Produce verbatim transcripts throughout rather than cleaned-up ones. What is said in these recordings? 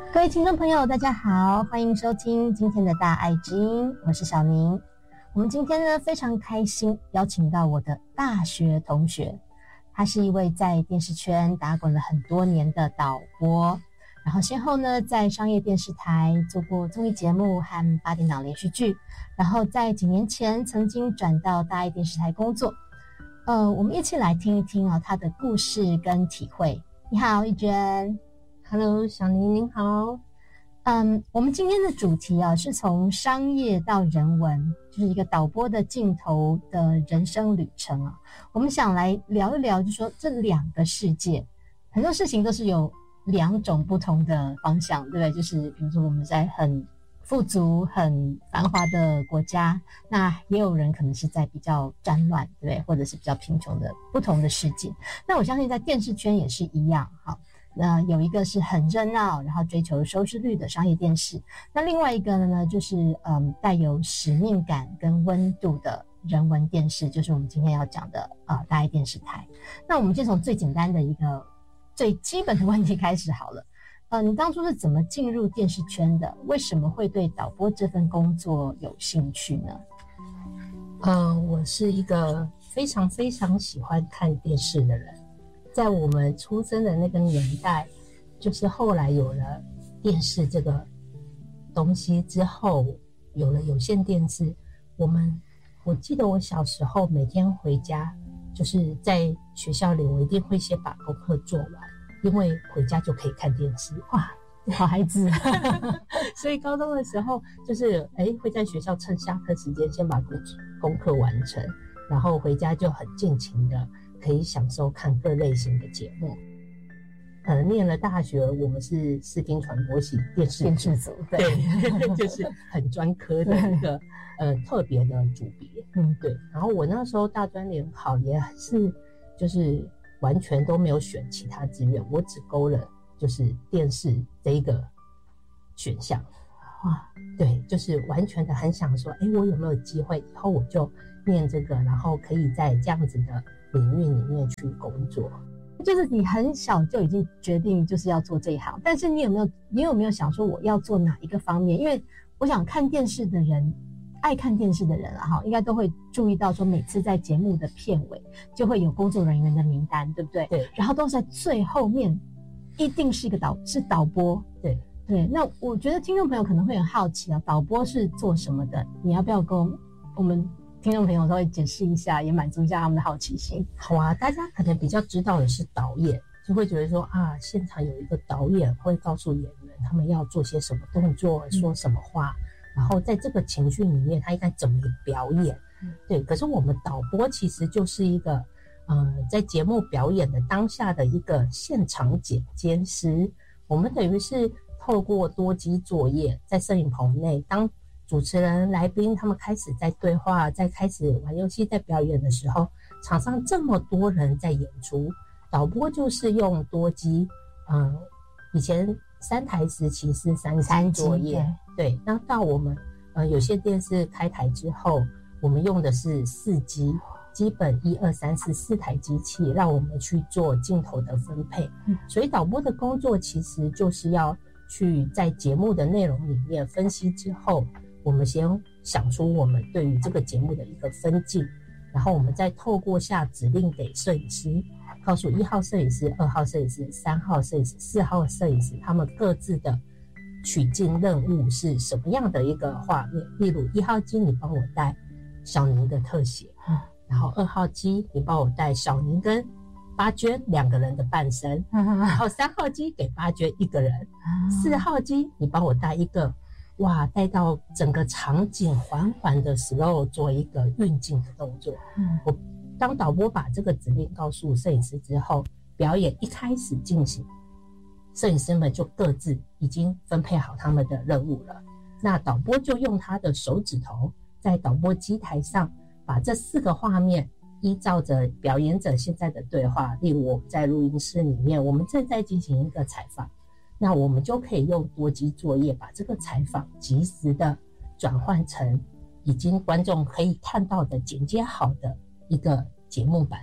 各位听众朋友大家好，欢迎收听今天的大爱之音，我是小宁。我们今天呢非常开心邀请到我的大学同学，他是一位在电视圈打滚了很多年的导播，然后先后呢在商业电视台做过综艺节目和八点档连续剧，然后在几年前曾经转到大爱电视台工作。呃，我们一起来听一听啊他的故事跟体会。你好，玉娟。 Hello， 小宁您好。 嗯，我们今天的主题啊，是从商业到人文，就是一个导播的镜头的人生旅程啊。我们想来聊一聊，就说这两个世界，很多事情都是有两种不同的方向，对不对？就是比如说我们在很富足、很繁华的国家，那也有人可能是在比较战乱，对不对？或者是比较贫穷的不同的世界。那我相信在电视圈也是一样，好。那有一个是很热闹，然后追求收视率的商业电视，那另外一个呢，就是嗯带有使命感跟温度的人文电视，就是我们今天要讲的呃大爱电视台。那我们先从最简单的一个最基本的问题开始好了。呃，你当初是怎么进入电视圈的？为什么会对导播这份工作有兴趣呢？ 呃，我是一个非常非常喜欢看电视的人。在我们出生的那个年代，就是后来有了电视这个东西之后，有了有线电视，我们我记得我小时候每天回家，就是在学校里我一定会先把功课做完，因为回家就可以看电视。 哇，好孩子所以高中的时候就是哎会在学校趁下课时间先把功功课完成，然后回家就很尽情的可以享受看各类型的节目。呃，念了大学，我们是视听传播系电视电视组，对， 对就是很专科的一个呃特别的组别。嗯，对。然后我那时候大专联考也是就是完全都没有选其他志愿，我只勾了就是电视这一个选项。哇，对，就是完全的很想说，哎，我有没有机会以后我就念这个，然后可以在这样子的领域里面去工作。 就是你很小就已经决定就是要做这一行，但是你有没有你有没有想说我要做哪一个方面？因为我想看电视的人，爱看电视的人啊哈，应该都会注意到说每次在节目的片尾就会有工作人员的名单，对不对？ 对。然后都在最后面，一定是一个导是导播。 对对。那我觉得听众朋友可能会很好奇啊，导播是做什么的？你要不要跟我们听众朋友稍微解释一下，也满足一下他们的好奇心？ 好啊，大家可能比较知道的是导演，就会觉得说啊，现场有一个导演会告诉演员他们要做些什么动作，嗯、说什么话，然后在这个情绪里面他应该怎么表演。嗯、对，可是我们导播其实就是一个呃，在节目表演的当下的一个现场剪监师，我们等于是透过多机作业，在摄影棚内当主持人、来宾他们开始在对话，在开始玩游戏、在表演的时候，场上这么多人在演出，导播就是用多机，嗯，以前三台时期是三机作业，对，那到我们呃有线电视开台之后，我们用的是四机，基本一二三四四台机器，让我们去做镜头的分配。嗯，所以导播的工作其实就是要去在节目的内容里面分析之后。我们先想出我们对于这个节目的一个分镜，然后我们再透过下指令给摄影师，告诉一号摄影师、二号摄影师、三号摄影师、四号摄影师他们各自的取镜任务是什么样的一个画面。例如一号机你帮我带小宁的特写，然后二号机你帮我带小宁跟八娟两个人的半身，然后三号机给八娟一个人，四号机你帮我带一个哇，带到整个场景缓缓的 slow 做一个运镜的动作。嗯，我当导播把这个指令告诉摄影师之后，表演一开始进行，摄影师们就各自已经分配好他们的任务了。那导播就用他的手指头在导播机台上把这四个画面依照着表演者现在的对话，例如我们在录音室里面，我们正在进行一个采访，那我们就可以用多机作业把这个采访及时的转换成已经观众可以看到的剪接好的一个节目版本。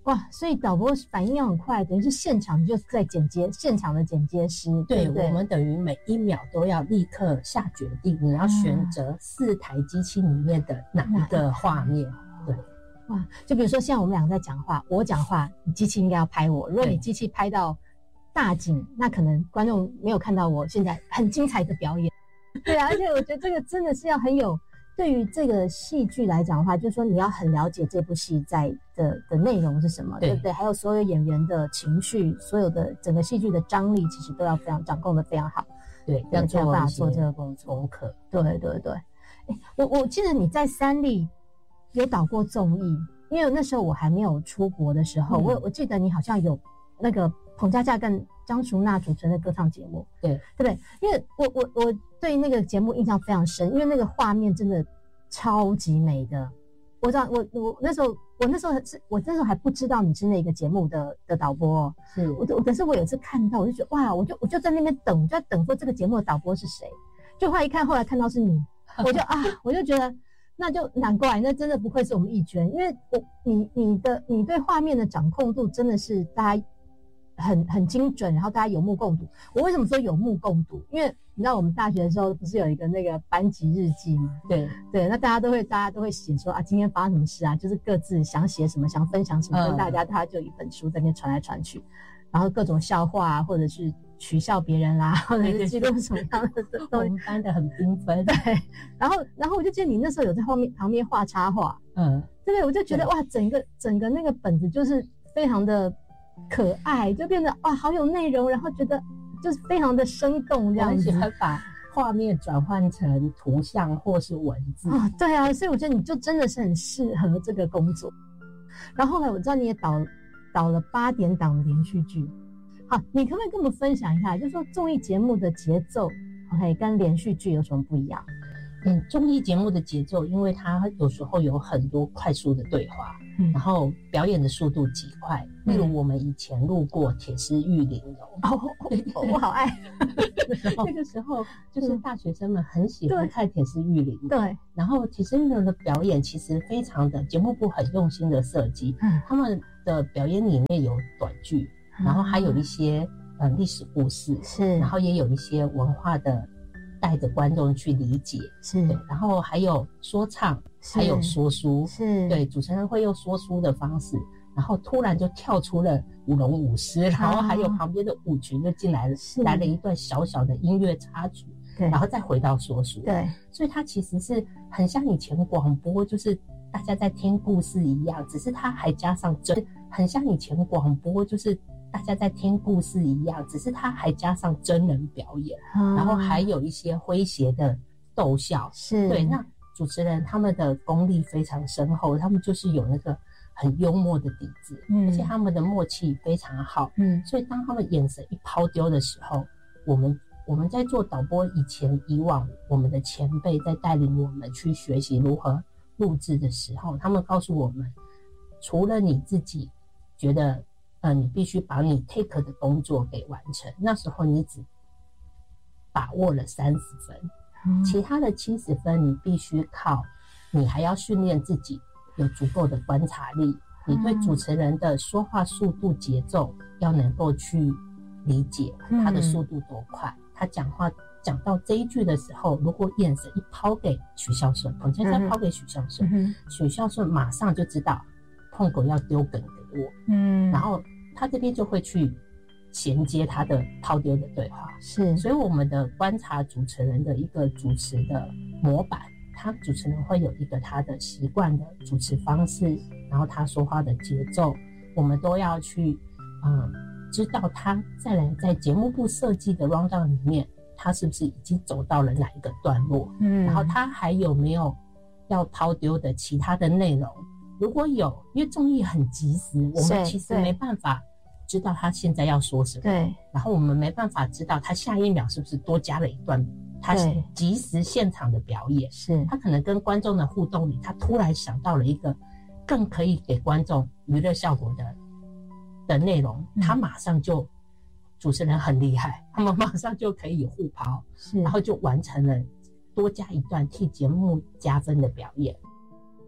哇，所以导播反应要很快，等于是现场就在剪接，现场的剪接师。 对， 对不对， 我们等于每一秒都要立刻下决定，你要选择四台机器里面的哪一个画面。对， 哇，就比如说现在我们两个在讲话，我讲话，你机器应该要拍我。如果你机器拍到大景，那可能观众没有看到我现在很精彩的表演。对啊，而且我觉得这个真的是要很有。对于这个戏剧来讲的话，就是说你要很了解这部戏在的的内容是什么， 对, 对不对？还有所有演员的情绪，所有的整个戏剧的张力，其实都要非常掌控的非常好。 对，要做办法做这个工作功课。 对对对，欸、我我记得你在三立有导过综艺，因为那时候我还没有出国的时候，嗯、我我记得你好像有那个彭佳佳跟张淑娜主持的歌唱节目， 对对不对？因为我我我对那个节目印象非常深，因为那个画面真的超级美的。我知道，我我那时候我那时候是我那时候还不知道你是那个节目的的导播、哦， 是我可是我有一次看到，我就觉得哇，我就我就在那边等，我就在等说这个节目的导播是谁，就后来一看，后来看到是你，我就啊，我就觉得那就难怪，那真的不愧是我们艺娟，因为我你你的你对画面的掌控度真的是大家。很很精准，然后大家有目共睹。我为什么说有目共睹？因为你知道我们大学的时候不是有一个那个班级日记吗？ 对对，那大家都会大家都会写说啊，今天发生什么事啊，就是各自想写什么，想分享什么，跟大家，他就有一本书在那边传来传去，然后各种笑话啊，或者是取笑别人啦、啊，或者是记录什么样的都我们班的很缤纷。 对，然后然后我就记得你那时候有在后面旁边画插画，嗯，对对，我就觉得哇，整个整个那个本子就是非常的。可爱就变得哇好有内容，然后觉得就是非常的生动这样子。 我很喜欢把画面转换成图像或是文字啊、哦，对啊，所以我觉得你就真的是很适合这个工作。然后后来我知道你也导导了八点档的连续剧，好，你可不可以跟我们分享一下，就是说综艺节目的节奏 ，OK， 跟连续剧有什么不一样？ 嗯，综艺节目的节奏，因为它有时候有很多快速的对话，嗯、然后表演的速度极快。例如我们以前录过《铁丝玉玲珑》， 哦，我好爱。 那个时候就是大学生们很喜欢看《铁丝玉玲珑》， 对。 然后《铁丝玉玲珑》的表演其实非常的，节目部很用心的设计，嗯，他们的表演里面有短剧，嗯、然后还有一些呃历史故事， 是， 然后也有一些文化的。带着观众去理解， 是， 对，然后还有说唱，还有说书， 是， 对，主持人会用说书的方式，然后突然就跳出了舞龙舞狮，然后还有旁边的舞群就进来了，来了一段小小的音乐插曲，对，然后再回到说书， 对， 所以它其实是很像以前广播，就是大家在听故事一样，只是它还加上真，很像以前广播就是。大家在听故事一样，只是他还加上真人表演，嗯、然后还有一些诙谐的逗笑。 是， 对，那主持人他们的功力非常深厚，他们就是有那个很幽默的底子，嗯、而且他们的默契非常好。嗯，所以当他们眼神一抛丢的时候，我们我们在做导播以前，以往我们的前辈在带领我们去学习如何录制的时候，他们告诉我们，除了你自己觉得。呃，你必须把你 take 的工作给完成。那时候你只把握了三十分，嗯、其他的七十分你必须靠，你还要训练自己有足够的观察力，嗯、你对主持人的说话速度、节奏要能够去理解他的速度多快。嗯、他讲话讲到这一句的时候，如果眼神一抛给许孝顺，彭先生抛给许孝顺，嗯、许孝顺马上就知道碰狗要丢梗给我，嗯，然后。他这边就会去衔接他的抛丢的对话， 是， 所以我们的观察主持人的一个主持的模板，他主持人会有一个他的习惯的主持方式，然后他说话的节奏，我们都要去，嗯，知道他再来在节目部设计的 rundown 里面，他是不是已经走到了哪一个段落，嗯，然后他还有没有要抛丢的其他的内容。如果有，因为综艺很及时，我们其实没办法知道他现在要说什么， 对， 然后我们没办法知道他下一秒是不是多加了一段他即时现场的表演， 是他可能跟观众的互动里，他突然想到了一个更可以给观众娱乐效果的的内容，嗯、他马上就主持人很厉害，他们马上就可以互抛，是，然后就完成了多加一段替节目加分的表演。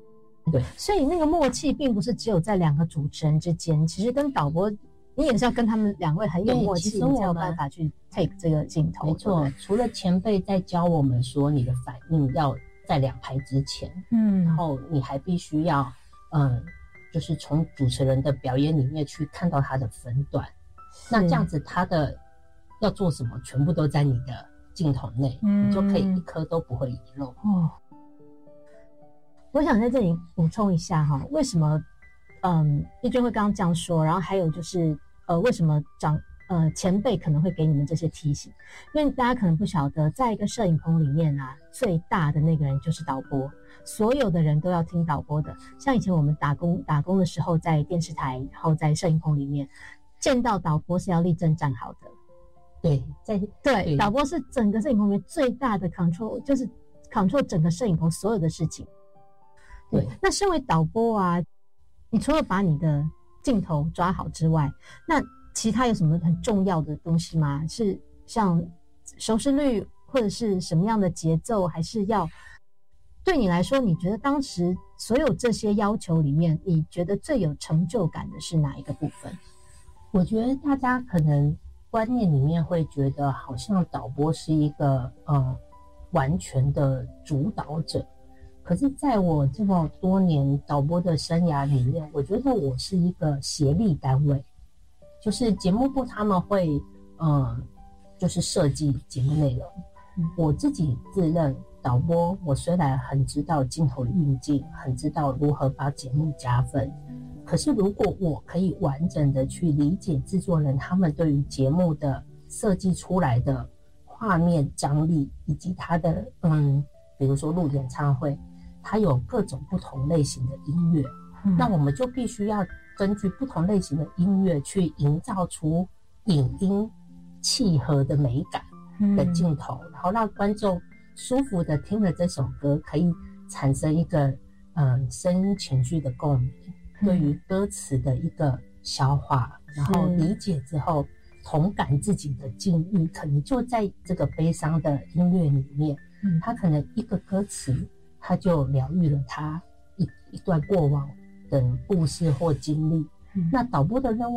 对， 所以那个默契并不是只有在两个主持人之间，其实跟导播你也是要跟他们两位很有默契，你才有办法去 take 这个镜头。 没错，除了前辈在教我们说你的反应要在两排之前，嗯，然后你还必须要，嗯，就是从主持人的表演里面去看到他的分段，那这样子他的要做什么，全部都在你的镜头内，嗯，你就可以一颗都不会遗漏。哦， 我想在这里补充一下哈，为什么嗯丽娟会刚刚这样说，然后还有就是呃为什么长呃前辈可能会给你们这些提醒，因为大家可能不晓得，在一个摄影棚里面啊，最大的那个人就是导播，所有的人都要听导播的。像以前我们打工打工的时候，在电视台，然后在摄影棚里面见到导播是要立正站好的。 对，在对, 对导播是整个摄影棚里面最大的 control， 就是 control 整个摄影棚所有的事情。对，那身为导播啊，你除了把你的镜头抓好之外，那其他有什么很重要的东西吗？是像收视率，或者是什么样的节奏，还是要对你来说，你觉得当时所有这些要求里面，你觉得最有成就感的是哪一个部分？ 我觉得大家可能观念里面会觉得，好像导播是一个呃完全的主导者。可是在我这么多年导播的生涯里面，我觉得我是一个协力单位，就是节目部他们会呃就是设计节目内容，我自己自认导播，我虽然很知道镜头运镜，很知道如何把节目加分，可是如果我可以完整的去理解制作人他们对于节目的设计出来的画面张力，以及他的嗯比如说录演唱会，它有各种不同类型的音乐，嗯，那我们就必须要根据不同类型的音乐去营造出影音契合的美感的镜头，嗯，然后让观众舒服的听了这首歌，可以产生一个嗯声音情绪的共鸣，嗯，对于歌词的一个消化，然后理解之后同感自己的境遇，可能就在这个悲伤的音乐里面，嗯，他可能一个歌词他就疗愈了他 一, 一段过往的故事或经历，嗯，那导播的任务